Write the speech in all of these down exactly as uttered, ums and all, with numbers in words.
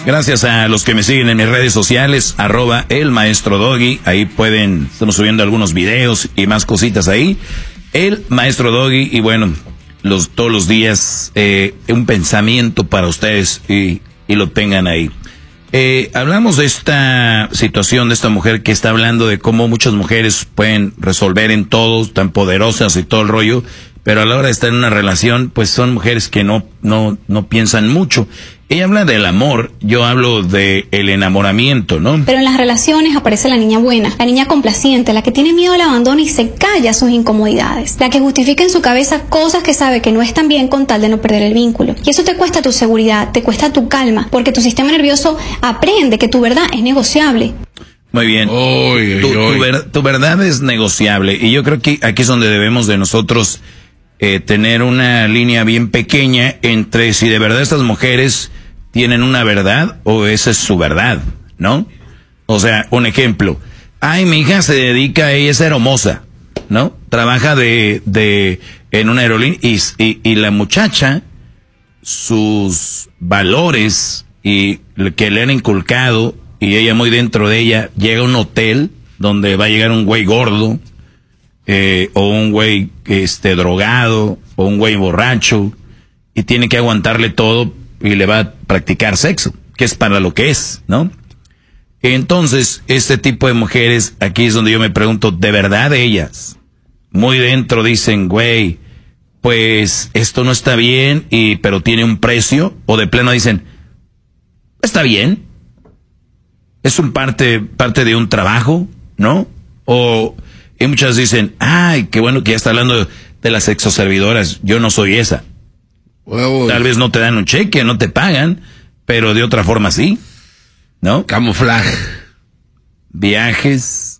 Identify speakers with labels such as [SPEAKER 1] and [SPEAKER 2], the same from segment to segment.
[SPEAKER 1] Gracias a los que me siguen en mis redes sociales, arroba el maestro Doggy. Ahí pueden, estamos subiendo algunos videos y más cositas ahí. El maestro Doggy, y bueno, los, todos los días eh, un pensamiento para ustedes y, y lo tengan ahí. Eh, hablamos de esta situación de esta mujer que está hablando de cómo muchas mujeres pueden resolver en todo, tan poderosas y todo el rollo, pero a la hora de estar en una relación, pues son mujeres que no, no, no piensan mucho. Ella habla del amor, yo hablo de el enamoramiento, ¿no?
[SPEAKER 2] Pero en las relaciones aparece la niña buena, la niña complaciente, la que tiene miedo al abandono y se calla sus incomodidades, la que justifica en su cabeza cosas que sabe que no están bien con tal de no perder el vínculo. Y eso te cuesta tu seguridad, te cuesta tu calma, porque tu sistema nervioso aprende que tu verdad es negociable.
[SPEAKER 1] Muy bien.
[SPEAKER 3] Oy,
[SPEAKER 1] tu,
[SPEAKER 3] oy,
[SPEAKER 1] tu,
[SPEAKER 3] oy.
[SPEAKER 1] ver, tu verdad es negociable y yo creo que aquí es donde debemos de nosotros eh, tener una línea bien pequeña entre si de verdad estas mujeres tienen una verdad o esa es su verdad, ¿no? O sea, un ejemplo. Ay, mi hija se dedica, ella es hermosa, ¿no? Trabaja de, de, en una aerolínea y, y, y la muchacha, sus valores y lo que le han inculcado y ella muy dentro de ella, llega a un hotel donde va a llegar un güey gordo, eh, o un güey este, drogado, o un güey borracho, y tiene que aguantarle todo y le va a practicar sexo, que es para lo que es, ¿no? Entonces, este tipo de mujeres, aquí es donde yo me pregunto, ¿de verdad ellas? Muy dentro dicen, güey, pues esto no está bien, y pero tiene un precio, o de plano dicen, está bien, es un parte, parte de un trabajo, ¿no? O, y muchas dicen, ay, qué bueno que ya está hablando de las sexoservidoras, yo no soy esa.
[SPEAKER 3] Huevos.
[SPEAKER 1] Tal vez no te dan un cheque, no te pagan, pero de otra forma sí, ¿no?
[SPEAKER 3] Camuflaje.
[SPEAKER 1] Viajes,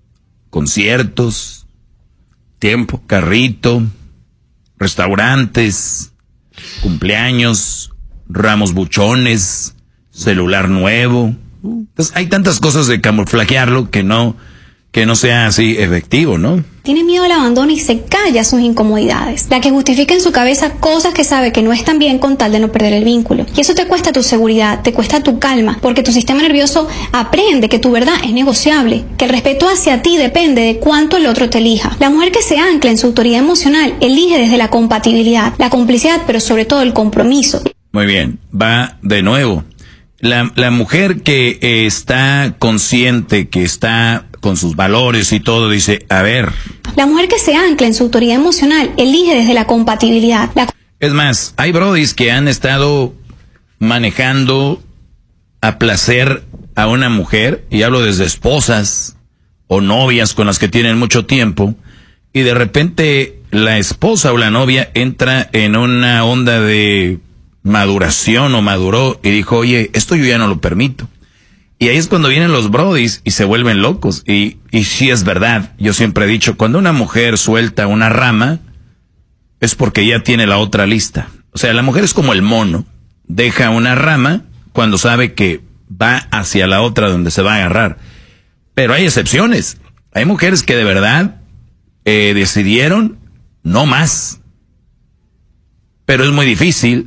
[SPEAKER 1] conciertos,
[SPEAKER 3] Tiempo.
[SPEAKER 1] carrito, restaurantes, cumpleaños, ramos buchones, celular nuevo. Entonces hay tantas cosas de camuflajearlo que no, que no sea así efectivo, ¿no?
[SPEAKER 2] Tiene miedo al abandono y se calla sus incomodidades, la que justifica en su cabeza cosas que sabe que no están bien con tal de no perder el vínculo. Y eso te cuesta tu seguridad, te cuesta tu calma, porque tu sistema nervioso aprende que tu verdad es negociable, que el respeto hacia ti depende de cuánto el otro te elija. La mujer que se ancla en su autoridad emocional elige desde la compatibilidad, la complicidad, pero sobre todo el compromiso.
[SPEAKER 1] Muy bien, va de nuevo. La, la mujer que eh, está consciente, que está con sus valores y todo, dice, a ver.
[SPEAKER 2] La mujer que se ancla en su autoridad emocional elige desde la compatibilidad. La...
[SPEAKER 1] Es más, hay brodis que han estado manejando a placer a una mujer, y hablo desde esposas o novias con las que tienen mucho tiempo, y de repente la esposa o la novia entra en una onda de maduración o maduró y dijo, oye, esto yo ya no lo permito. Y ahí es cuando vienen los brodis y se vuelven locos. Y, y sí es verdad, yo siempre he dicho, cuando una mujer suelta una rama, es porque ya tiene la otra lista. O sea, la mujer es como el mono, deja una rama cuando sabe que va hacia la otra donde se va a agarrar. Pero hay excepciones. Hay mujeres que de verdad eh, decidieron no más. Pero es muy difícil,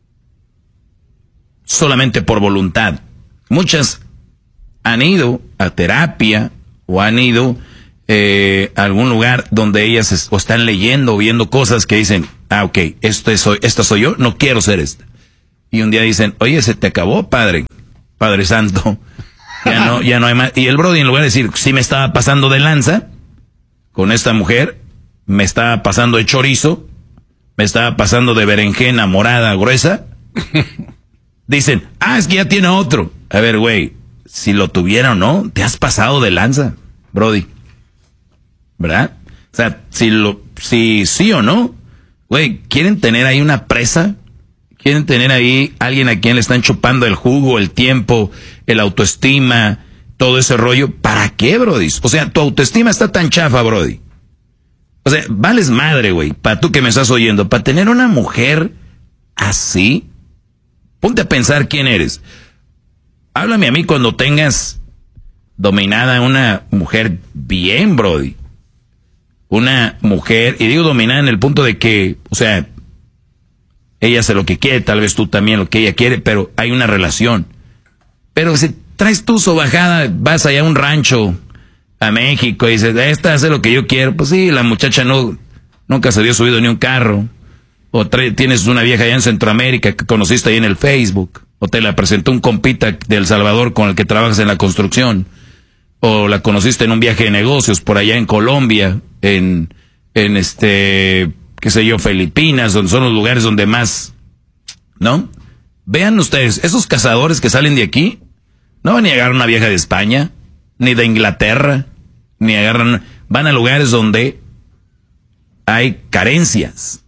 [SPEAKER 1] solamente por voluntad. Muchas han ido a terapia o han ido eh, a algún lugar donde ellas es, o están leyendo o viendo cosas que dicen, ah, ok, esto es, esta soy yo, no quiero ser esta. Y un día dicen, oye, se te acabó, padre, Padre Santo, ya no, ya no hay más. Y el brody, en lugar de decir, sí me estaba pasando de lanza con esta mujer, me estaba pasando de chorizo, me estaba pasando de berenjena morada gruesa, dicen, ah, es que ya tiene otro. A ver, güey, si lo tuviera o no, te has pasado de lanza, brody. ¿Verdad? O sea, si lo, si sí o no, güey, ¿quieren tener ahí una presa? ¿Quieren tener ahí alguien a quien le están chupando el jugo, el tiempo, el autoestima, todo ese rollo? ¿Para qué, brody? O sea, tu autoestima está tan chafa, brody. O sea, vales madre, güey, para tú que me estás oyendo, para tener una mujer así. Ponte a pensar quién eres. Háblame a mí cuando tengas dominada una mujer bien, brody. Una mujer, y digo dominada en el punto de que, o sea, ella hace lo que quiere, tal vez tú también lo que ella quiere, pero hay una relación. Pero si traes tu sobajada, vas allá a un rancho, a México, y dices, esta hace lo que yo quiero. Pues sí, la muchacha no, nunca se había subido ni un carro. O trae, tienes una vieja allá en Centroamérica que conociste ahí en el Facebook. O te la presentó un compita de El Salvador con el que trabajas en la construcción. O la conociste en un viaje de negocios por allá en Colombia, en, en este, qué sé yo, Filipinas, donde son los lugares donde más, ¿no? Vean ustedes, esos cazadores que salen de aquí, no van a agarrar una vieja de España, ni de Inglaterra, ni agarran, van a lugares donde hay carencias.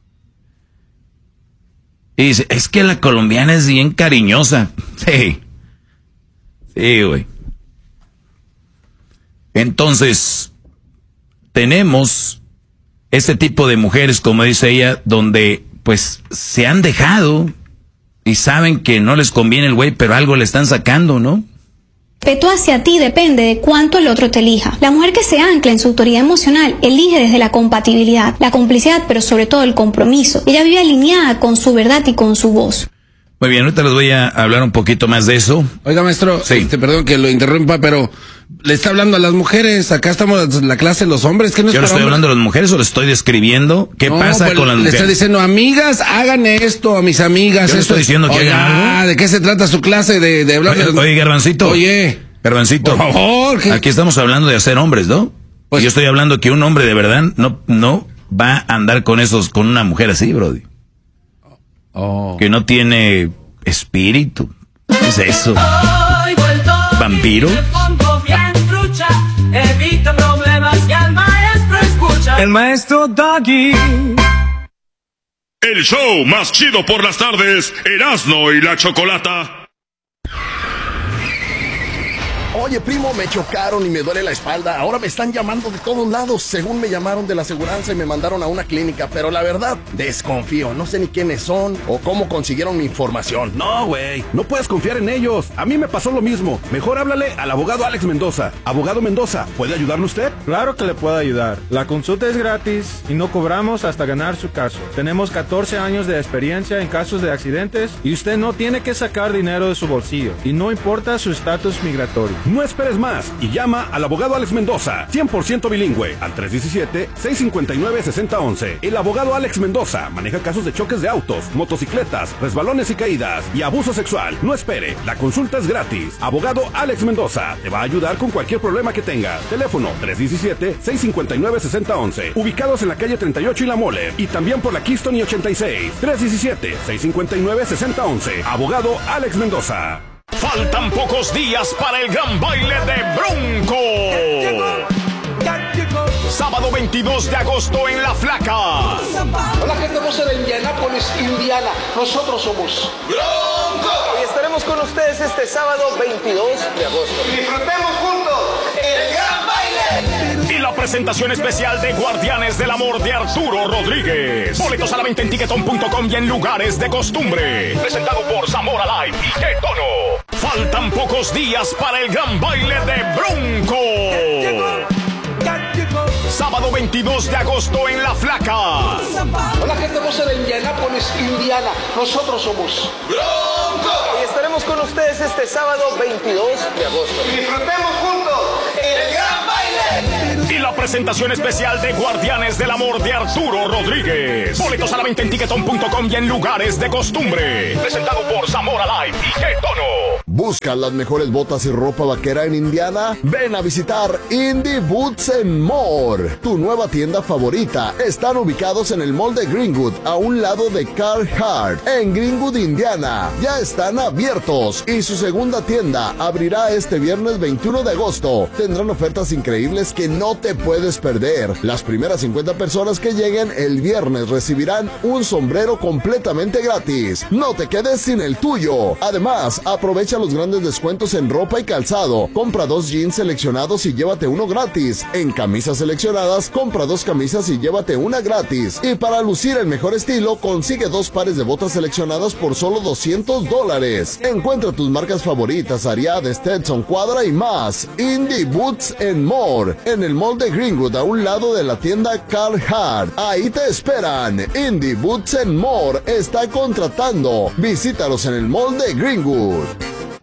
[SPEAKER 1] Y dice, es que la colombiana es bien cariñosa. Sí. Sí, güey. Entonces, tenemos este tipo de mujeres, como dice ella, donde pues se han dejado y saben que no les conviene el güey, pero algo le están sacando, ¿no?
[SPEAKER 2] Respeto hacia ti depende de cuánto el otro te elija. La mujer que se ancla en su autoridad emocional elige desde la compatibilidad, la complicidad, pero sobre todo el compromiso. Ella vive alineada con su verdad y con su voz.
[SPEAKER 1] Muy bien, ahorita les voy a hablar un poquito más de eso.
[SPEAKER 3] Oiga, maestro,
[SPEAKER 1] sí.
[SPEAKER 3] este, perdón que lo interrumpa, pero le está hablando a las mujeres. Acá estamos en la clase de los hombres. ¿Qué no es
[SPEAKER 1] Yo le estoy
[SPEAKER 3] hombres?
[SPEAKER 1] hablando a las mujeres o le estoy describiendo qué
[SPEAKER 3] No,
[SPEAKER 1] pasa
[SPEAKER 3] pues,
[SPEAKER 1] con las
[SPEAKER 3] le
[SPEAKER 1] mujeres.
[SPEAKER 3] está diciendo, amigas, hagan esto, a mis amigas.
[SPEAKER 1] Yo le
[SPEAKER 3] esto
[SPEAKER 1] estoy diciendo que
[SPEAKER 3] Oiga,
[SPEAKER 1] hagan algo.
[SPEAKER 3] ¿de qué se trata su clase de, de hablar?
[SPEAKER 1] Oye,
[SPEAKER 3] de...
[SPEAKER 1] oye, Garbancito.
[SPEAKER 3] Oye.
[SPEAKER 1] Garbancito.
[SPEAKER 3] Por favor. ¿Qué?
[SPEAKER 1] Aquí estamos hablando de hacer hombres, ¿no?
[SPEAKER 3] Pues,
[SPEAKER 1] y yo estoy hablando que un hombre de verdad no, no va a andar con esos, con una mujer así, brody.
[SPEAKER 3] Oh.
[SPEAKER 1] Que no tiene espíritu. ¿Qué es eso? ¿Vampiro?
[SPEAKER 4] Evita problemas y al maestro escucha. El maestro Doggy.
[SPEAKER 5] El show más chido por las tardes, Erasmo y la Chocolata.
[SPEAKER 6] Oye, primo, me chocaron y me duele la espalda. Ahora me están llamando de todos lados. Según me llamaron de la aseguranza y me mandaron a una clínica. Pero la verdad, desconfío. No sé ni quiénes son o cómo consiguieron mi información.
[SPEAKER 7] No, güey, no puedes confiar en ellos. A mí me pasó lo mismo. Mejor háblale al abogado Alex Mendoza. Abogado Mendoza, ¿puede ayudarle usted?
[SPEAKER 8] Claro que le puedo ayudar. La consulta es gratis y no cobramos hasta ganar su caso. Tenemos catorce años de experiencia en casos de accidentes y usted no tiene que sacar dinero de su bolsillo. Y no importa su estatus migratorio.
[SPEAKER 7] No esperes más y llama al abogado Alex Mendoza, cien por ciento bilingüe, al tres uno siete, seis cinco nueve, seis cero uno uno. El abogado Alex Mendoza maneja casos de choques de autos, motocicletas, resbalones y caídas y abuso sexual. No espere, la consulta es gratis. Abogado Alex Mendoza te va a ayudar con cualquier problema que tengas. Teléfono tres uno siete, seis cinco nueve, seis cero uno uno. Ubicados en la calle treinta y ocho y La Mole y también por la Keystone y ochenta y seis. tres uno siete, seis cinco nueve, seis cero uno uno. Abogado Alex Mendoza.
[SPEAKER 5] Faltan pocos días para el gran baile de Bronco. Sábado veintidós de agosto en La Flaca.
[SPEAKER 9] Hola, gente hermosa de Indianápolis, Indiana. Nosotros somos Bronco. Y estaremos con ustedes este sábado veintidós de agosto. Disfrutemos juntos el gran baile.
[SPEAKER 5] Y la presentación especial de Guardianes del Amor de Arturo Rodríguez. Boletos a la venta en tiquetón punto com y en lugares de costumbre. Presentado por Zamora Live y Qué Tono. Faltan pocos días para el gran baile de Bronco. Sábado veintidós de agosto en La Flaca.
[SPEAKER 9] Hola, gente hermosa de Indianápolis, Indiana. Nosotros somos Bronco. Y estaremos con ustedes este sábado veintidós de agosto. Disfrutemos juntos el gran baile.
[SPEAKER 5] Y la presentación especial de Guardianes del Amor de Arturo Rodríguez. Boletos a la venta en tiquetón punto com y en lugares de costumbre. Presentado por Zamora Live y Qué Tono.
[SPEAKER 6] ¿Buscas las mejores botas y ropa vaquera en Indiana? Ven a visitar Indie Boots and More, tu nueva tienda favorita. Están ubicados en el mall de Greenwood, a un lado de Carhartt, en Greenwood, Indiana. Ya están abiertos y su segunda tienda abrirá este viernes veintiuno de agosto. Tendrán ofertas increíbles que no te puedes perder. Las primeras cincuenta personas que lleguen el viernes recibirán un sombrero completamente gratis. No te quedes sin el tuyo. Además, aprovecha los grandes descuentos en ropa y calzado. Compra dos jeans seleccionados y llévate uno gratis. En camisas seleccionadas, compra dos camisas y llévate una gratis. Y para lucir el mejor estilo, consigue dos pares de botas seleccionadas por solo doscientos dólares. Encuentra tus marcas favoritas, Ariat, Stetson, Cuadra y más. Indie Boots and More, en el mall de Greenwood, a un lado de la tienda Carhartt. Ahí te esperan. Indie Boots and More está contratando. Visítalos en el mall de Greenwood.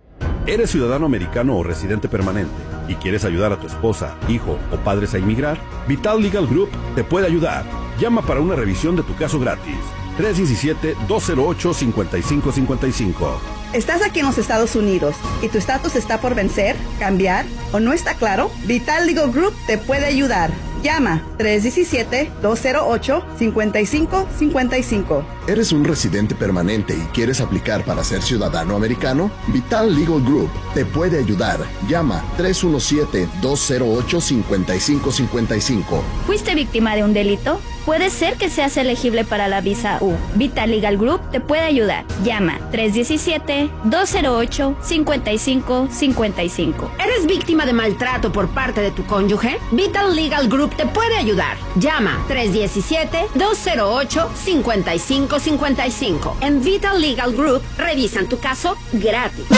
[SPEAKER 7] ¿Eres ciudadano americano o residente permanente y quieres ayudar a tu esposa, hijo o padres a inmigrar? Vital Legal Group te puede ayudar. Llama para una revisión de tu caso gratis. tres uno siete, dos cero ocho, cinco cinco cinco cinco.
[SPEAKER 10] ¿Estás aquí en los Estados Unidos y tu estatus está por vencer, cambiar o no está claro? Vital Legal Group te puede ayudar. Llama tres uno siete, dos cero ocho, cinco cinco cinco cinco.
[SPEAKER 6] ¿Eres un residente permanente y quieres aplicar para ser ciudadano americano? Vital Legal Group te puede ayudar. Llama tres uno siete, dos cero ocho, cinco cinco cinco cinco.
[SPEAKER 11] ¿Fuiste víctima de un delito? Puede ser que seas elegible para la visa U. Vital Legal Group te puede ayudar. Llama tres uno siete, dos cero ocho, cinco cinco cinco cinco.
[SPEAKER 12] ¿Eres víctima de maltrato por parte de tu cónyuge? Vital Legal Group te puede ayudar. Llama tres uno siete, dos cero ocho, cinco cinco cinco cinco. En Vital Legal Group revisan tu caso gratis.